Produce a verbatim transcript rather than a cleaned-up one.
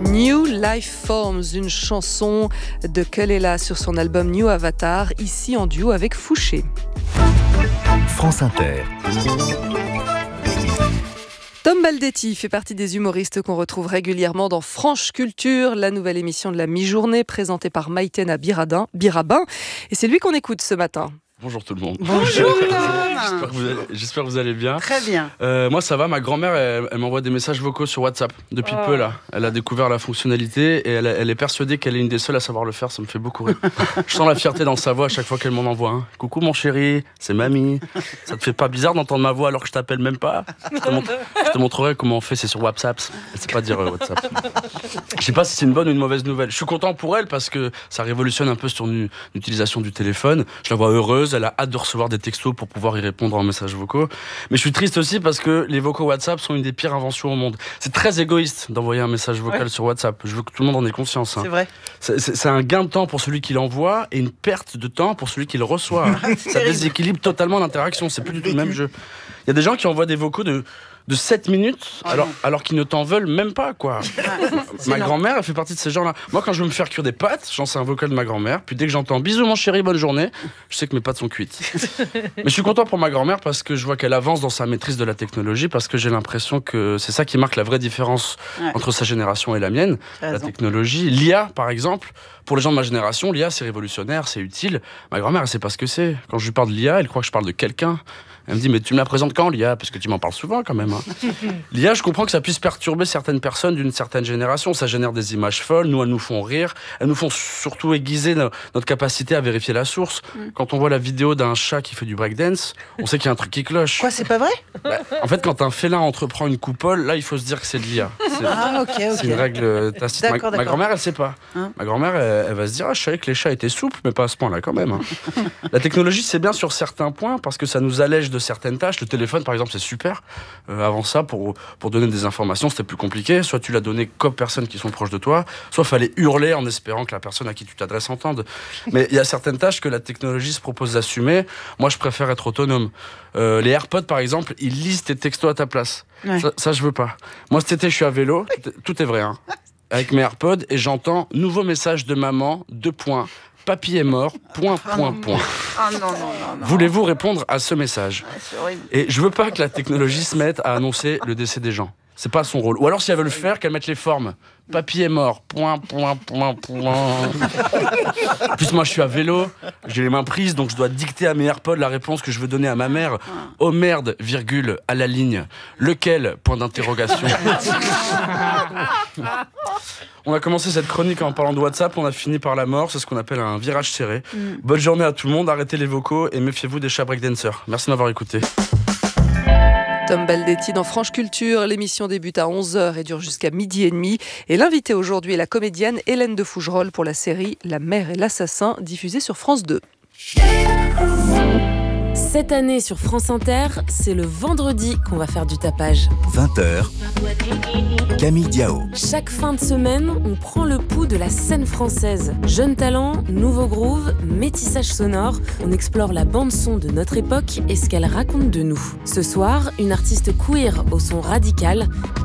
New Life Forms, une chanson de Kelela sur son album New Avatar, ici en duo avec Fouché. France Inter. Tom Baldetti fait partie des humoristes qu'on retrouve régulièrement dans Franche Culture, la nouvelle émission de la mi-journée présentée par Maïtena Biradin, Birabin. Et c'est lui qu'on écoute ce matin. Bonjour tout le monde. Bonjour Tom. J'espère que vous allez, j'espère que vous allez bien. Très bien. Euh, moi ça va, ma grand-mère elle, elle m'envoie des messages vocaux sur WhatsApp depuis Oh. peu là. Elle a découvert la fonctionnalité et elle, elle est persuadée qu'elle est une des seules à savoir le faire, ça me fait beaucoup rire. Je sens la fierté dans sa voix à chaque fois qu'elle m'en envoie. Hein. Coucou mon chéri, c'est mamie. Ça te fait pas bizarre d'entendre ma voix alors que je t'appelle même pas? Je te, montre, je te montrerai comment on fait, c'est sur WhatsApp. Elle sait pas dire euh, WhatsApp. Je sais pas si c'est une bonne ou une mauvaise nouvelle. Je suis content pour elle parce que ça révolutionne un peu son utilisation du téléphone. Je la vois heureuse, elle a hâte de recevoir des textos pour pouvoir y répondre en messages vocaux. Mais je suis triste aussi parce que les vocaux WhatsApp sont une des pires inventions au monde. C'est très égoïste d'envoyer un message vocal ouais. sur WhatsApp. Je veux que tout le monde en ait conscience. Hein. C'est vrai. C'est, c'est, c'est un gain de temps pour celui qui l'envoie et une perte de temps pour celui qui le reçoit. Hein. Ça terrible. Déséquilibre totalement l'interaction. C'est plus du tout le même jeu. Il y a des gens qui envoient des vocaux de de sept minutes, oh alors, alors qu'ils ne t'en veulent même pas, quoi. Ma grand-mère, elle fait partie de ces gens-là. Moi, quand je veux me faire cuire des pâtes, j'en sais un vocal de ma grand-mère, puis dès que j'entends « Bisous, mon chéri, bonne journée », je sais que mes pâtes sont cuites. Mais je suis content pour ma grand-mère parce que je vois qu'elle avance dans sa maîtrise de la technologie, parce que j'ai l'impression que c'est ça qui marque la vraie différence ouais. entre sa génération et la mienne. La technologie. L'I A, par exemple, pour les gens de ma génération, l'I A, c'est révolutionnaire, c'est utile. Ma grand-mère, elle sait pas ce que c'est. Quand je lui parle de l'I A, elle croit que je parle de quelqu'un. Elle me dit, mais tu me la présentes quand, l'I A? Parce que tu m'en parles souvent, quand même. Hein. L'I A, je comprends que ça puisse perturber certaines personnes d'une certaine génération. Ça génère des images folles. Nous, elles nous font rire. Elles nous font surtout aiguiser no- notre capacité à vérifier la source. Mm. Quand on voit la vidéo d'un chat qui fait du breakdance, on sait qu'il y a un truc qui cloche. Quoi, c'est pas vrai? Bah, en fait, quand un félin entreprend une coupole, là, il faut se dire que c'est de l'I A. C'est, ah, ok, ok. C'est une règle tacite. D'accord, ma, d'accord. ma grand-mère, elle sait pas. Hein? Ma grand-mère, elle, elle va se dire, ah, je savais que les chats étaient souples, mais pas à ce point-là, quand même. Hein. La technologie, c'est bien sur certains points, parce que ça nous allège de certaines tâches. Le téléphone, par exemple, c'est super. Euh, avant ça, pour, pour donner des informations, c'était plus compliqué. Soit tu l'as donné qu'aux personnes qui sont proches de toi, soit il fallait hurler en espérant que la personne à qui tu t'adresses entende. Mais il y a certaines tâches que la technologie se propose d'assumer. Moi, je préfère être autonome. Euh, les AirPods, par exemple, ils lisent tes textos à ta place. Ouais. Ça, ça, je veux pas. Moi, cet été, je suis à vélo. Tout est, tout est vrai, hein. Avec mes AirPods, et j'entends « Nouveau message de maman, deux points. Papy est mort, point, point, point. » Ah non, non, non, non. Voulez-vous répondre à ce message? Ouais, c'est horrible. Et je veux pas que la technologie se mette à annoncer le décès des gens. C'est pas son rôle. Ou alors, si elle veut le faire, qu'elle mette les formes. Papy est mort. Point, point, point, point. En plus, moi, je suis à vélo. J'ai les mains prises, donc je dois dicter à mes AirPods la réponse que je veux donner à ma mère. Oh merde, virgule, à la ligne. Lequel? Point d'interrogation. On a commencé cette chronique en parlant de WhatsApp, on a fini par la mort, c'est ce qu'on appelle un virage serré. Mm. Bonne journée à tout le monde, arrêtez les vocaux et méfiez-vous des chats breakdancers. Merci de m'avoir écouté. Tom Baldetti dans Franche Culture. L'émission débute à onze heures et dure jusqu'à midi et demi. Et l'invitée aujourd'hui est la comédienne Hélène de Fougerolles pour la série La mère et l'assassin, diffusée sur France deux. Cette année sur France Inter, c'est le vendredi qu'on va faire du tapage. vingt heures, Camille Diao. Chaque fin de semaine, on prend le pouls de la scène française. Jeunes talents, nouveaux grooves, métissage sonore, on explore la bande-son de notre époque et ce qu'elle raconte de nous. Ce soir, une artiste queer au son radical